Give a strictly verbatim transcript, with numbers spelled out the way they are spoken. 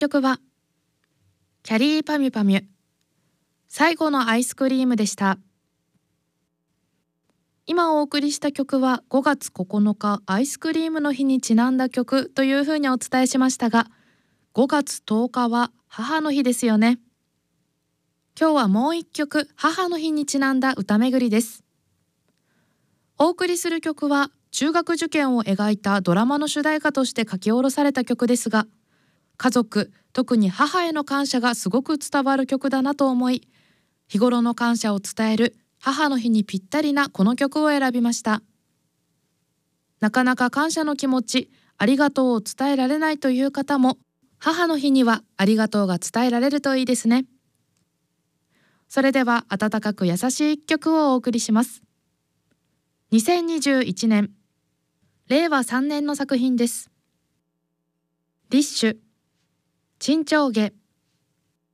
曲はキャリーパミュパミュ最後のアイスクリームでした。今お送りした曲はごがつここのかアイスクリームの日にちなんだ曲というふうにお伝えしましたが、ごがつとおかは母の日ですよね。今日はもう一曲母の日にちなんだ歌めぐりです。お送りする曲は中学受験を描いたドラマの主題歌として書き下ろされた曲ですが、家族、特に母への感謝がすごく伝わる曲だなと思い、日頃の感謝を伝える母の日にぴったりなこの曲を選びました。なかなか感謝の気持ち、ありがとうを伝えられないという方も、母の日にはありがとうが伝えられるといいですね。それでは温かく優しい一曲をお送りします。にせんにじゅういちねん、れいわさんねんの作品です。ディッシュ、沈丁花。